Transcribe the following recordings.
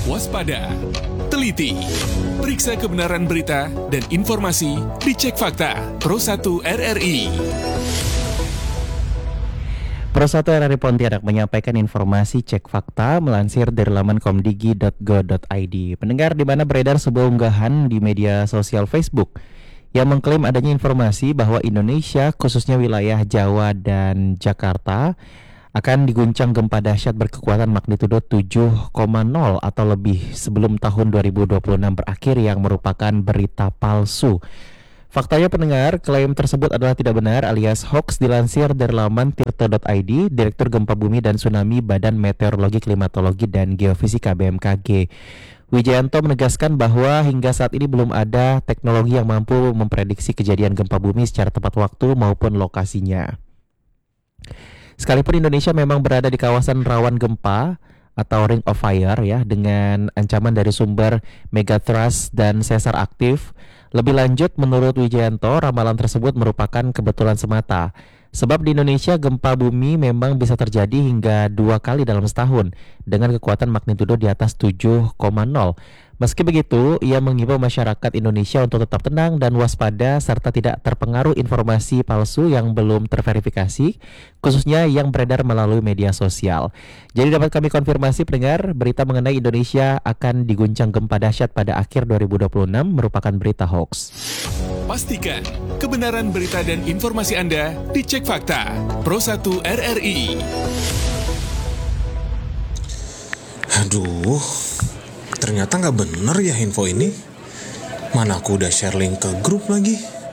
Waspada, teliti, periksa kebenaran berita dan informasi, dicek fakta. Pro 1 RRI. Pro 1 RRI Pontianak menyampaikan informasi cek fakta melansir dari laman komdigi.go.id. Pendengar, di mana beredar sebuah unggahan di media sosial Facebook yang mengklaim adanya informasi bahwa Indonesia, khususnya wilayah Jawa dan Jakarta, akan diguncang gempa dahsyat berkekuatan magnitudo 7,0 atau lebih sebelum tahun 2026 berakhir, yang merupakan berita palsu. Faktanya pendengar, klaim tersebut adalah tidak benar alias hoax. Dilansir dari laman tirto.id, Direktur Gempa Bumi dan Tsunami Badan Meteorologi, Klimatologi dan Geofisika BMKG Wijayanto menegaskan bahwa hingga saat ini belum ada teknologi yang mampu memprediksi kejadian gempa bumi secara tepat waktu maupun lokasinya. Sekalipun Indonesia memang berada di kawasan rawan gempa atau ring of fire ya, dengan ancaman dari sumber megathrust dan sesar aktif. Lebih lanjut, menurut Wijayanto, ramalan tersebut merupakan kebetulan semata. Sebab di Indonesia gempa bumi memang bisa terjadi hingga 2 kali dalam setahun dengan kekuatan magnitudo di atas 7,0. Meski begitu, ia mengimbau masyarakat Indonesia untuk tetap tenang dan waspada serta tidak terpengaruh informasi palsu yang belum terverifikasi, khususnya yang beredar melalui media sosial. Jadi dapat kami konfirmasi pendengar, berita mengenai Indonesia akan diguncang gempa dahsyat pada akhir 2026 merupakan berita hoax. Pastikan kebenaran berita dan informasi Anda dicek fakta. Pro 1 RRI. Aduh, ternyata nggak bener ya info ini. Mana aku udah share link ke grup lagi.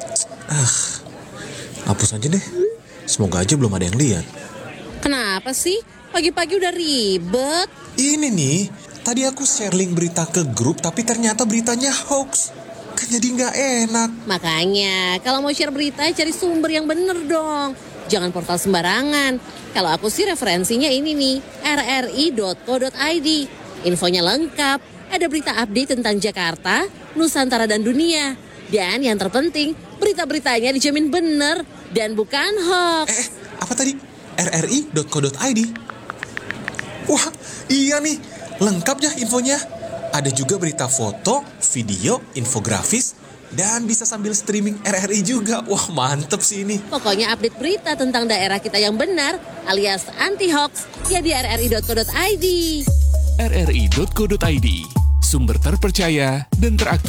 Hapus aja deh. Semoga aja belum ada yang lihat. Kenapa sih? Pagi-pagi udah ribet. Ini nih, tadi aku share link berita ke grup tapi ternyata beritanya hoax. Kan jadi nggak enak. Makanya, kalau mau share berita cari sumber yang bener dong. Jangan portal sembarangan. Kalau aku sih referensinya ini nih, rri.co.id. Infonya lengkap, ada berita update tentang Jakarta, Nusantara dan dunia. Dan yang terpenting, berita-beritanya dijamin bener dan bukan hoax. Apa tadi? rri.co.id. Wah, iya nih, lengkap ya infonya. Ada juga berita foto, video, infografis, dan bisa sambil streaming RRI juga. Wah, mantep sih ini. Pokoknya update berita tentang daerah kita yang benar alias anti-hoax ya di rri.co.id. rri.co.id, sumber terpercaya dan teraktual.